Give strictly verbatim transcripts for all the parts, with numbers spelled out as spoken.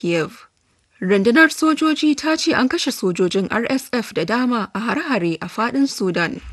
Kiev. Rundunar sojoji ta ce an kashe sojojin R S F da dama a hare-hare a faɗin Sudan.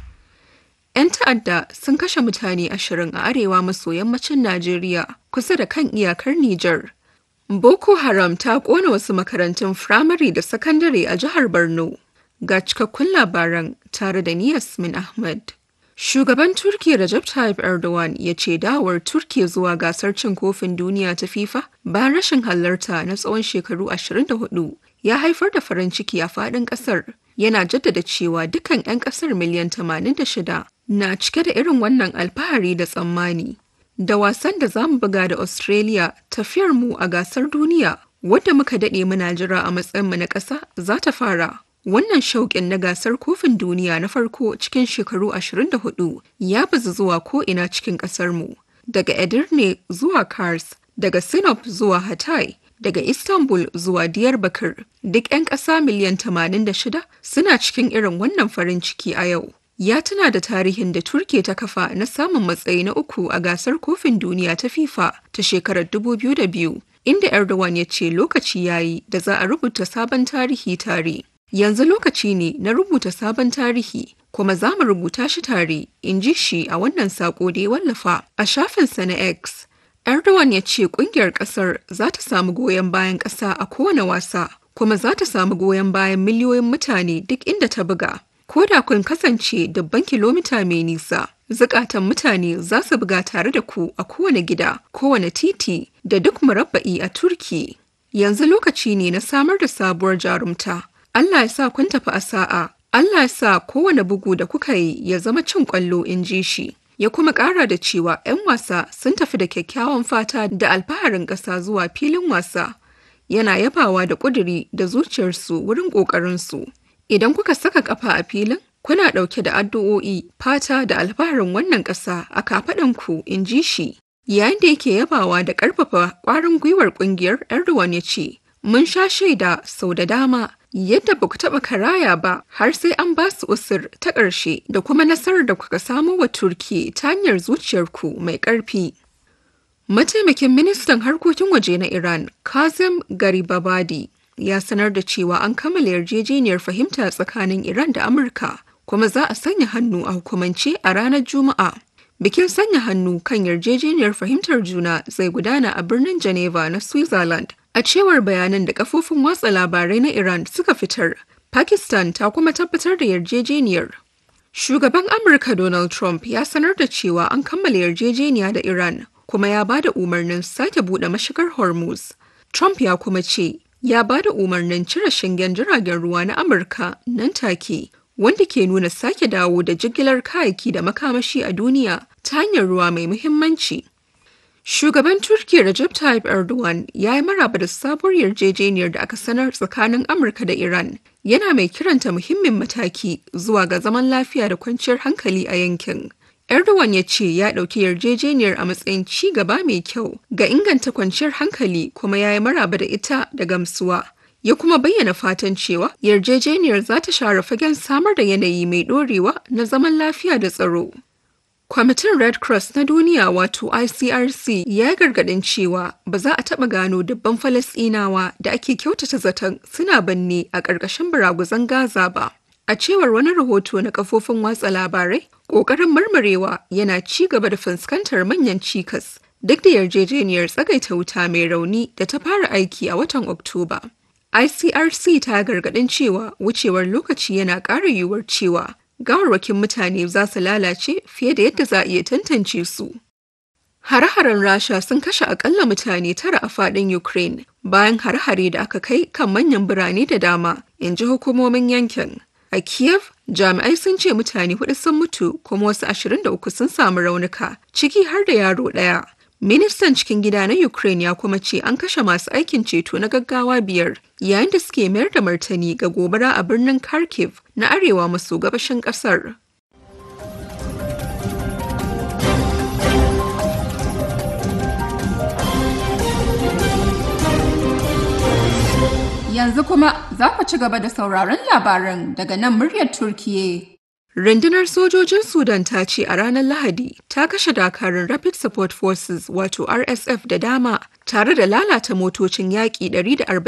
‘Yan ta'adda sun kashe mutane ashirin a arewa maso yammacin Najeriya kusa da kan iyakar Nijar. Boko Haram ta ƙona wasu makarantun firamare da sakandare a jihar Borno. Ga cikakkun labaran tare da ni Yasmin Ahmad. Shugaban Turkiyya Recep Tayyip Erdogan ya ce dawowar Turkiyya zuwa gasar cin kofin duniya ta FIFA bayan rashin halarta na tsawon shekaru ashirin da hudu ya haifar da farin ciki a faɗin ƙasar. Yana jaddada cewa dukkan 'yan ƙasar miliyan tamanin da shida na cike da irin wannan alfahari da tsammani. Da wasan da za mu buga da Australia, tafiyar mu a gasar duniya wadda muka daɗe muna jira a matsayinmu na ƙasa za ta fara. Wannan shauƙin na gasar kofin duniya na farko cikin shekaru ashirin da hudu ya bazu zuwa ko'ina cikin ƙasarmu. Daga Edirne zuwa Kars, daga Sinop zuwa Hatay, daga Istanbul zuwa Diyarbakir, duk 'yan ƙasa miliyan tamanin da shida suna cikin irin wannan farin ciki a yau. Ya tuna da tarihin da Turkiyya ta kafa na samun matsayi na uku a gasar kofin duniya ta FIFA ta shekarar dubu biyu da biyu, inda Erdogan ya ce lokaci yayi da za a rubuta sabon tarihi tare. Yanzu lokaci ne na rubuta sabon tarihi, kuma za mu rubuta shi tare, in ji shi a wannan saƙo da ya wallafa a shafinsa na X. Erdogan ya ce ƙungiyar ƙasar za ta samu goyon bayan ƙasa a kowane wasa, kuma za ta samu goyon bayan miliyoyin mutane duk inda ta buga. Ko da kun kasance dubban kilomita mai nisa, zukatan mutane za su buga tare da ku a kowane gida, kowane titi da duk murabba'i a Turki. Yanzu lokaci ne na samar da sabuwar jarumta. Allah ya sa kun tafi a sa'a. Allah ya sa kowane bugu da kuka yi ya zama cin ƙwallo, in ji shi. Ya kuma ƙara da cewa 'yan wasa sun tafi da kyakkyawan fata da alfaharin ƙasa zuwa filin wasa. Yana yabawa da ƙuduri da zuciyarsu wurin ƙoƙarinsu. Idan kuka saka ƙafa a filin, kuna ɗauke da addu'o'i, fata da alfaharin wannan ƙasa a kafaɗanku, in ji shi. Yayin da yake yabawa da ƙarfafa ƙwarin gwiwar ƙungiyar, Erdogan ya ce, mun sha shaida sau da dama yadda ba ku taɓa karaya ba har sai an ba su usur ta ƙarshe da kuma nasarar da kuka samo wa Turki ta hanyar zuciyarku mai ƙarfi. Mataimakin ministan harkokin waje na Iran, Kazem Garibabadi, ya sanar da cewa an kammala yarjejeniyar fahimta tsakanin Iran da Amurka, kuma za a sanya hannu a hukumance a ranar Juma'a. Bikin sanya hannu kan yarjejeniyar fahimtar juna zai gudana a birnin Geneva na Switzerland. A cewar bayanan da kafofin watsa labarai na Iran suka fitar, Pakistan ta kuma tabbatar da yarjejeniyar. Shugaban Amurka Donald Trump ya sanar da cewa an kammala yarjejeniya da Iran, kuma ya ba da umarnin sake buɗe mashigar Hormuz. Trump ya kuma ce, ya ba da umarnin cire shingen jiragen ruwa na Amurka nan take, wanda ke nuna sake dawo da jigilar kayayyaki da makamashi a duniya ta hanyar ruwa mai muhimmanci. Shugaban Turkiyya Recep Tayyip Erdogan ya yi maraba da sabuwar yarjejeniyar da aka sanar tsakanin Amurka da Iran, yana mai kiranta muhimmin mataki zuwa ga zaman lafiya da kwanciyar hankali a yankin. Erdogan ya ce ya ɗauki yarjejeniyar a matsayin ci gaba mai kyau ga inganta kwanciyar hankali, kuma ya yi maraba da ita da gamsuwa. Ya kuma bayyana fatan cewa yarjejeniyar za ta share fagen samar da yanayi mai ɗorewa na zaman lafiya da tsaro. Kwamitin Red Cross na Duniya wato I C R C ya yi gargaɗin cewa ba za a taɓa gano dubban Falasɗinawa da ake kyautata zaton suna banne a ƙarƙashin baraguzan Gaza ba. A cewar wani rahoto na kafofin watsa labarai, ƙoƙarin marmarewa yana ci gaba da fuskantar manyan cikas duk da yarjejeniyar tsagaita wuta mai rauni da ta fara aiki a watan Oktoba. I C R C ta gargaɗin cewa wucewar lokaci yana ƙara yiwuwar cewa gawarwakin mutane za su lalace fiye da yadda za a iya tantance su. Hare-haren Rasha sun kashe akalla mutane tara a faɗin Ukraine bayan hare-hare da aka kai kan manyan birane da dama, in ji hukumomin yankin. A Kiev, jami'ai sun ce mutane hudu sun mutu kuma wasu ashirin da uku sun samu raunuka, ciki har da yaro ɗaya. Ministan cikin gida na Ukraine ya kuma ce an kashe masu aikin ceto na gaggawa biyar yayin da suke mayar da martani ga gobara a birnin Kharkiv na arewa maso gabashin ƙasar. Yanzu kuma za ku ci gaba da sauraron labaran daga nan muryar Turkiyya. Rundunar sojojin Sudan ta ce a ranar Lahadi ta kashe dakarun Rapid Support Forces wato R S F da dama tare da lalata motocin yaƙi ɗari da arba'in